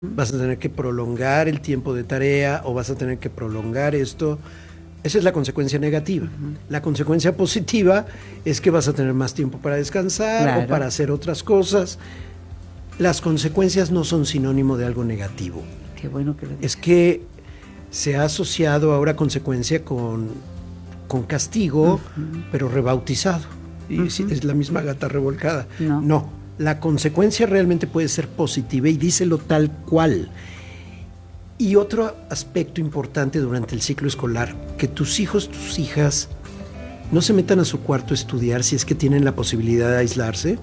vas a tener que prolongar el tiempo de tarea o vas a tener que prolongar esto. Esa es la consecuencia negativa. La consecuencia positiva es que vas a tener más tiempo para descansar Claro. o para hacer otras cosas. Las consecuencias no son sinónimo de algo negativo. Qué bueno que lo dices. Es que se ha asociado ahora consecuencia con castigo, pero rebautizado. Y sí, es la misma gata revolcada. No. La consecuencia realmente puede ser positiva y díselo tal cual. Y otro aspecto importante durante el ciclo escolar, que tus hijos, tus hijas no se metan a su cuarto a estudiar si es que tienen la posibilidad de aislarse,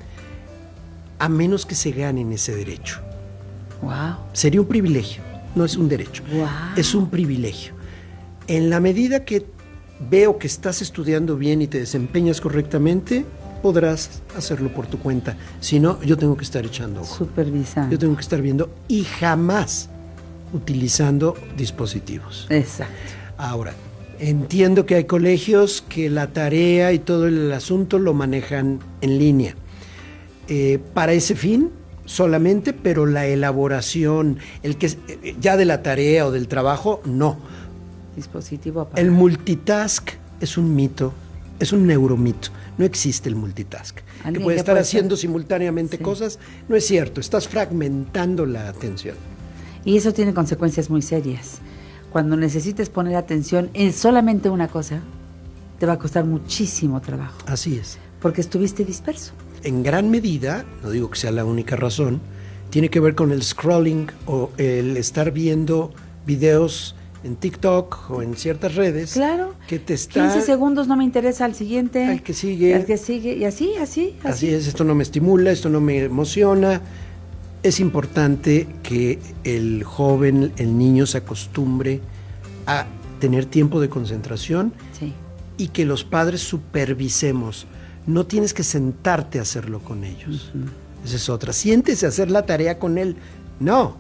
a menos que se ganen ese derecho. Wow. Sería un privilegio, no es un derecho, Wow. es un privilegio. En la medida que veo que estás estudiando bien y te desempeñas correctamente, podrás hacerlo por tu cuenta. Si no, yo tengo que estar echando ojo. Supervisando. Yo tengo que estar viendo y jamás utilizando dispositivos. Exacto. Ahora, entiendo que hay colegios que la tarea y todo el asunto lo manejan en línea. Para ese fin solamente, pero la elaboración, ya de la tarea o del trabajo, no. Dispositivo apagado. El multitask es un mito, es un neuromito. No existe el multitask. Que puede estar haciendo simultáneamente cosas. No es cierto, estás fragmentando la atención. Y eso tiene consecuencias muy serias. Cuando necesites poner atención en solamente una cosa, te va a costar muchísimo trabajo. Así es. Porque estuviste disperso. En gran medida, no digo que sea la única razón, tiene que ver con el scrolling o el estar viendo videos en TikTok o en ciertas redes. Claro. Que te está... 15 segundos no me interesa, al siguiente. Al que sigue. Al que sigue. Y así. Así es, esto no me estimula, esto no me emociona. Es importante que el joven, el niño se acostumbre a tener tiempo de concentración y que los padres supervisemos. No tienes que sentarte a hacerlo con ellos. Esa es otra. Siéntese a hacer la tarea con él. No,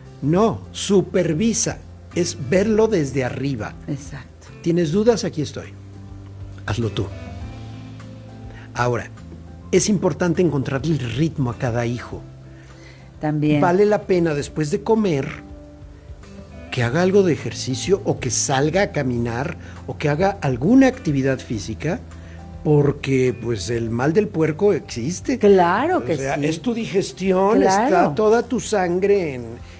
supervisa. Es verlo desde arriba. Exacto. ¿Tienes dudas? Aquí estoy. Hazlo tú. Ahora, es importante encontrarle el ritmo a cada hijo. También. Vale la pena después de comer que haga algo de ejercicio o que salga a caminar o que haga alguna actividad física, porque pues el mal del puerco existe. Claro que o sea, sí. Es tu digestión, Claro. está toda tu sangre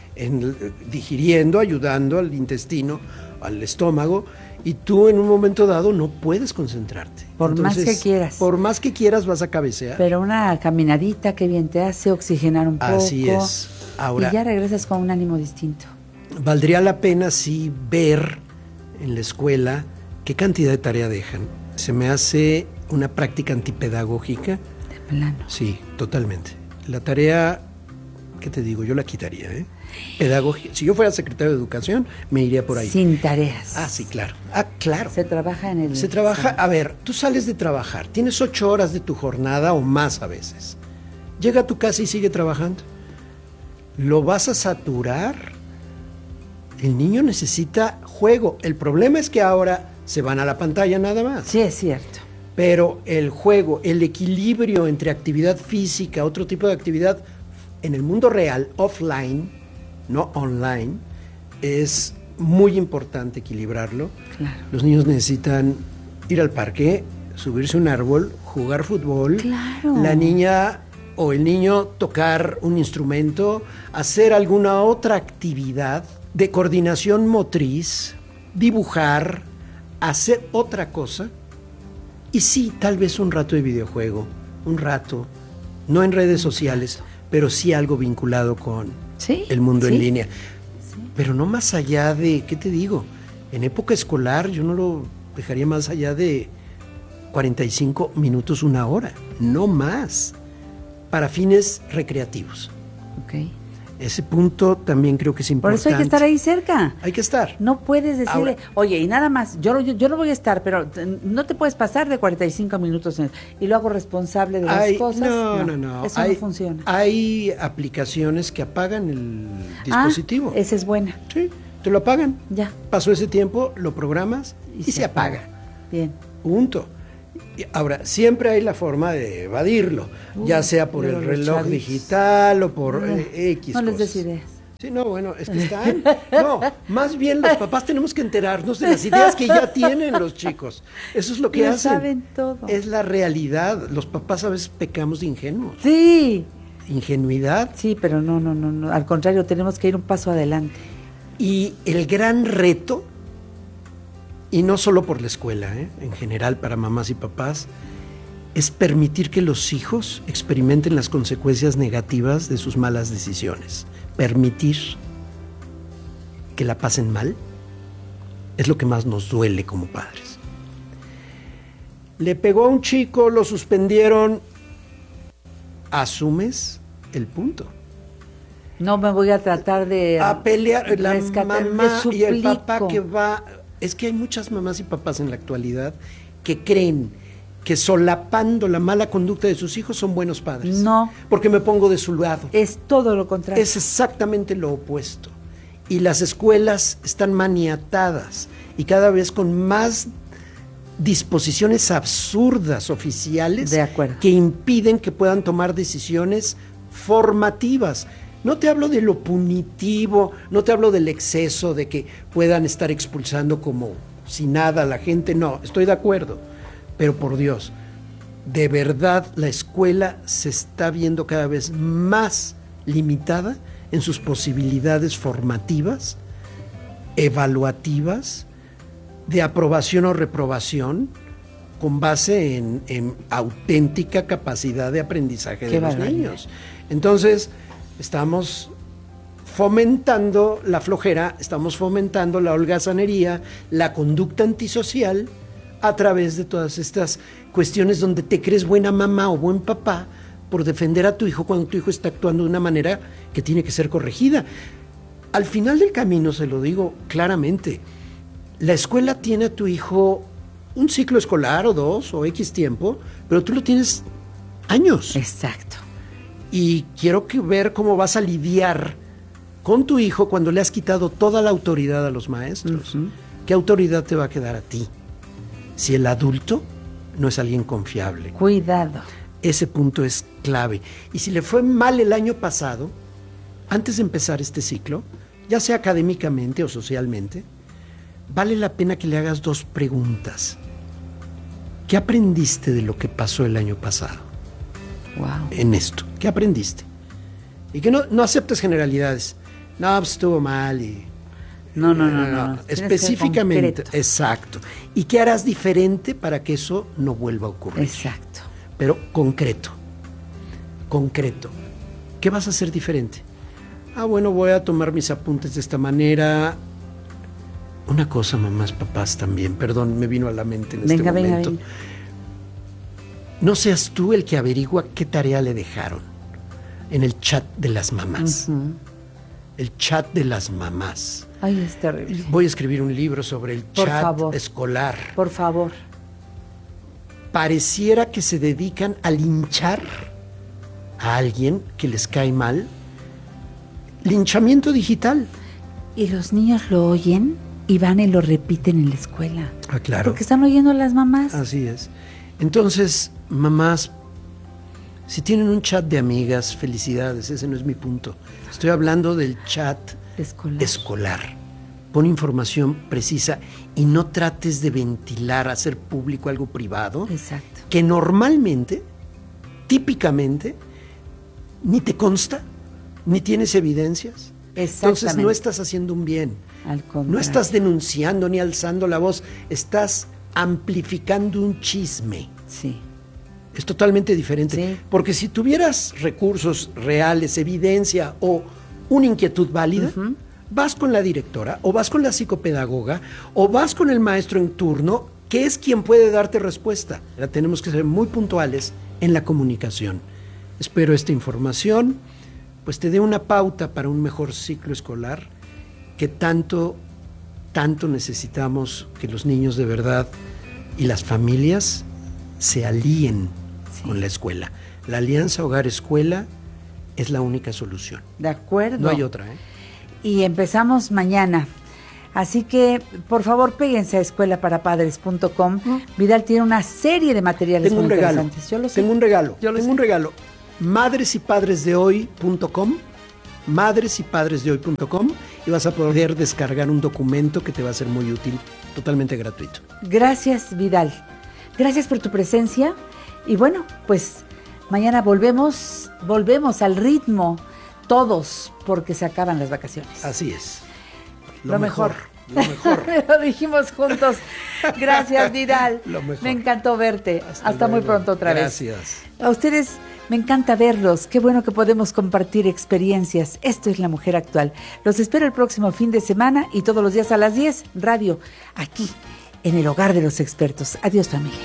digiriendo, ayudando al intestino, al estómago, y tú en un momento dado no puedes concentrarte. Por más que quieras. Por más que quieras vas a cabecear. Pero una caminadita que bien te hace oxigenar un poco. Así es. Ahora, y ya regresas con un ánimo distinto. Valdría la pena sí ver en la escuela qué cantidad de tarea dejan. Se me hace una práctica antipedagógica. De plano. Sí, totalmente. La tarea, ¿qué te digo? Yo la quitaría, ¿eh? Pedagógica. Si yo fuera secretario de Educación, me iría por ahí. Sin tareas. Ah, sí, claro. Ah, claro. Se trabaja en el... Se trabaja, a ver, tú sales de trabajar, tienes 8 horas de tu jornada o más a veces. Llega a tu casa y sigue trabajando. ¿Lo vas a saturar? El niño necesita juego. El problema es que ahora se van a la pantalla nada más. Sí, es cierto. Pero el juego, el equilibrio entre actividad física, otro tipo de actividad en el mundo real, offline, no online, es muy importante equilibrarlo. Claro. Los niños necesitan ir al parque, subirse a un árbol, jugar fútbol. Claro. La niña o el niño tocar un instrumento, hacer alguna otra actividad de coordinación motriz, dibujar, hacer otra cosa. Y sí, tal vez un rato de videojuego, un rato, no en redes sociales, pero sí algo vinculado con el mundo en línea. Sí. Pero no más allá de, ¿qué te digo? En época escolar yo no lo dejaría más allá de 45 minutos, una hora, no más, para fines recreativos. Ok. Ese punto también creo que es importante. Por eso hay que estar ahí cerca. Hay que estar. No puedes decirle, oye, y nada más, yo no voy a estar, pero no te puedes pasar de 45 minutos y lo hago responsable de las cosas. No. Eso no funciona. Hay aplicaciones que apagan el dispositivo. Esa es buena. Sí, te lo apagan. Ya. Pasó ese tiempo, lo programas y se apaga. Bien. Punto. Ahora, siempre hay la forma de evadirlo, ya sea por el reloj digital o por X No les cosas. des ideas. Sí, no, bueno, es que están. No, más bien los papás tenemos que enterarnos de las ideas que ya tienen los chicos. Eso es lo que Lo hacen. saben todo. Es la realidad. Los papás a veces pecamos de ingenuos. Sí, Ingenuidad. sí, pero no. Al contrario, tenemos que ir un paso adelante. Y el gran reto, y no solo por la escuela, en general para mamás y papás, es permitir que los hijos experimenten las consecuencias negativas de sus malas decisiones. Permitir que la pasen mal es lo que más nos duele como padres. Le pegó a un chico, lo suspendieron. ¿Asumes el punto? No me voy a tratar de A pelear la rescatar, mamá le y el papá suplico. que va. Es que hay muchas mamás y papás en la actualidad que creen que solapando la mala conducta de sus hijos son buenos padres. No. Porque me pongo de su lado. Es todo lo contrario. Es exactamente lo opuesto. Y las escuelas están maniatadas y cada vez con más disposiciones absurdas oficiales De acuerdo. que impiden que puedan tomar decisiones formativas. No te hablo de lo punitivo, no te hablo del exceso de que puedan estar expulsando como si nada a la gente, no, estoy de acuerdo, pero por Dios, de verdad la escuela se está viendo cada vez más limitada en sus posibilidades formativas, evaluativas, de aprobación o reprobación, con base en auténtica capacidad de aprendizaje de los niños. Entonces, estamos fomentando la flojera, estamos fomentando la holgazanería, la conducta antisocial, a través de todas estas cuestiones donde te crees buena mamá o buen papá por defender a tu hijo cuando tu hijo está actuando de una manera que tiene que ser corregida. Al final del camino, se lo digo claramente, la escuela tiene a tu hijo un ciclo escolar o 2 o X tiempo, pero tú lo tienes años. Exacto. Y quiero ver cómo vas a lidiar con tu hijo cuando le has quitado toda la autoridad a los maestros. Uh-huh. ¿Qué autoridad te va a quedar a ti? Si el adulto no es alguien confiable. Cuidado. Ese punto es clave. Y si le fue mal el año pasado, antes de empezar este ciclo, ya sea académicamente o socialmente, vale la pena que le hagas 2 preguntas. ¿Qué aprendiste de lo que pasó el año pasado? Wow. En esto. ¿Qué aprendiste? Y que no aceptes generalidades. No, pues estuvo mal y... No. Específicamente, exacto. ¿Y qué harás diferente para que eso no vuelva a ocurrir? Exacto. Pero concreto. ¿Qué vas a hacer diferente? Bueno, voy a tomar mis apuntes de esta manera. Una cosa, mamás, papás también, perdón, me vino a la mente en este momento. Venga. No seas tú el que averigua qué tarea le dejaron en el chat de las mamás. Uh-huh. El chat de las mamás. Ay, es terrible. Voy a escribir un libro sobre el chat escolar. Por favor. Pareciera que se dedican a linchar a alguien que les cae mal. Linchamiento digital. Y los niños lo oyen y van y lo repiten en la escuela. Claro. Porque están oyendo a las mamás. Así es. Entonces, mamás, si tienen un chat de amigas, felicidades, ese no es mi punto. Estoy hablando del chat escolar. Pon información precisa y no trates de ventilar, hacer público algo privado. Exacto. Que normalmente, típicamente, ni te consta, ni tienes evidencias. Entonces no estás haciendo un bien. Al contrario. No estás denunciando ni alzando la voz, estás amplificando un chisme. Sí. Es totalmente diferente. Sí. Porque si tuvieras recursos reales, evidencia o una inquietud válida, uh-huh, vas con la directora o vas con la psicopedagoga o vas con el maestro en turno, que es quien puede darte respuesta. Tenemos que ser muy puntuales en la comunicación. Espero esta información pues te dé una pauta para un mejor ciclo escolar que tanto necesitamos que los niños de verdad y las familias se alíen con la escuela. La alianza hogar-escuela es la única solución. De acuerdo. No hay otra, Y empezamos mañana. Así que, por favor, péguense a escuelaparapadres.com. Vidal tiene una serie de materiales muy interesantes. Yo lo sé. Tengo un regalo. Madresypadresdehoy.com. madresypadresdehoy.com y vas a poder descargar un documento que te va a ser muy útil, totalmente gratuito. Gracias, Vidal. Gracias por tu presencia. Y bueno, pues mañana volvemos al ritmo, todos, porque se acaban las vacaciones. Así es. Lo mejor. Lo mejor. Lo dijimos juntos. Gracias, Vidal. Lo mejor. Me encantó verte. Hasta muy pronto otra vez. Gracias. A ustedes me encanta verlos. Qué bueno que podemos compartir experiencias. Esto es La Mujer Actual. Los espero el próximo fin de semana y todos los días a las 10, radio, aquí, en el hogar de los expertos. Adiós, familia.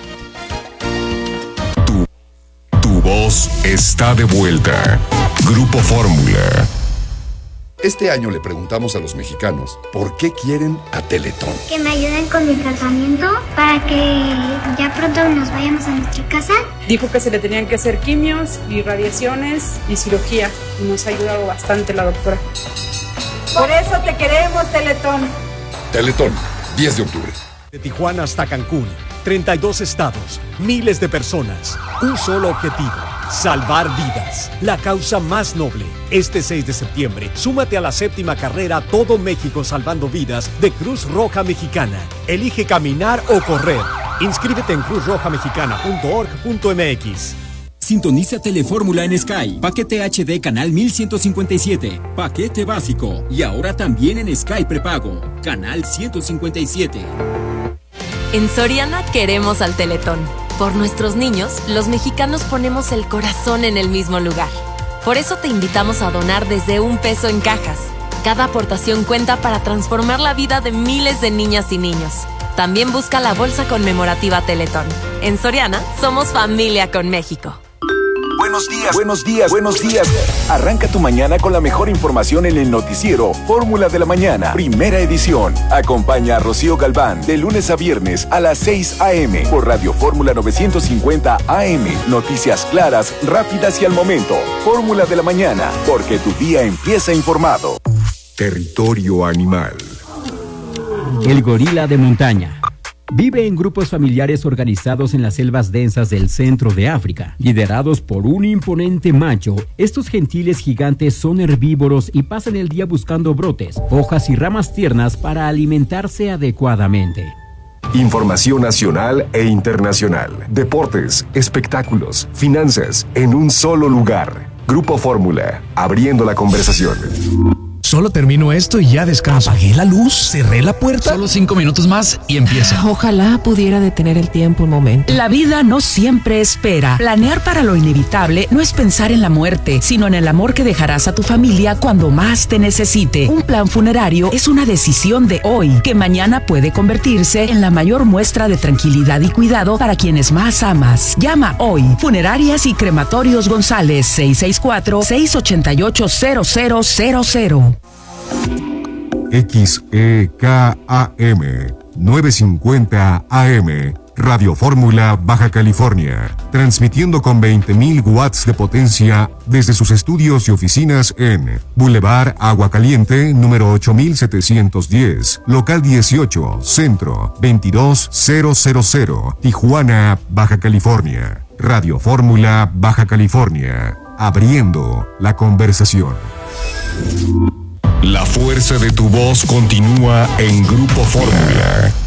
Tu voz está de vuelta. Grupo Fórmula. Este año le preguntamos a los mexicanos por qué quieren a Teletón. Que me ayuden con mi tratamiento para que ya pronto nos vayamos a nuestra casa. Dijo que se le tenían que hacer quimios y radiaciones y cirugía. Y nos ha ayudado bastante la doctora. Por eso te queremos, Teletón. Teletón, 10 de octubre. De Tijuana hasta Cancún, 32 estados, miles de personas, un solo objetivo, salvar vidas, la causa más noble. Este 6 de septiembre, súmate a la 7ª carrera Todo México Salvando Vidas de Cruz Roja Mexicana. Elige caminar o correr. Inscríbete en cruzrojamexicana.org.mx. Sintoniza Telefórmula en Sky, paquete HD canal 1157, paquete básico y ahora también en Sky prepago, canal 157. En Soriana queremos al Teletón. Por nuestros niños, los mexicanos ponemos el corazón en el mismo lugar. Por eso te invitamos a donar desde $1 en cajas. Cada aportación cuenta para transformar la vida de miles de niñas y niños. También busca la bolsa conmemorativa Teletón. En Soriana, somos familia con México. Buenos días, buenos días, buenos días. Arranca tu mañana con la mejor información en el noticiero Fórmula de la Mañana, primera edición. Acompaña a Rocío Galván de lunes a viernes a las 6 a.m. por Radio Fórmula 950 AM. Noticias claras, rápidas y al momento. Fórmula de la Mañana, porque tu día empieza informado. Territorio animal. El gorila de montaña. Vive en grupos familiares organizados en las selvas densas del centro de África. Liderados por un imponente macho, estos gentiles gigantes son herbívoros y pasan el día buscando brotes, hojas y ramas tiernas para alimentarse adecuadamente. Información nacional e internacional. Deportes, espectáculos, finanzas, en un solo lugar. Grupo Fórmula, abriendo la conversación. Solo termino esto y ya descanso. Apagué la luz, cerré la puerta. Solo 5 minutos más y empieza. Ojalá pudiera detener el tiempo un momento. La vida no siempre espera. Planear para lo inevitable no es pensar en la muerte, sino en el amor que dejarás a tu familia cuando más te necesite. Un plan funerario es una decisión de hoy, que mañana puede convertirse en la mayor muestra de tranquilidad y cuidado para quienes más amas. Llama hoy. Funerarias y Crematorios González, 664-688-0000. XEKAM 950 AM Radio Fórmula Baja California, transmitiendo con 20.000 watts de potencia desde sus estudios y oficinas en Boulevard Agua Caliente, número 8710, local 18, centro 22000, Tijuana, Baja California. Radio Fórmula Baja California, abriendo la conversación. La fuerza de tu voz continúa en Grupo Fórmula.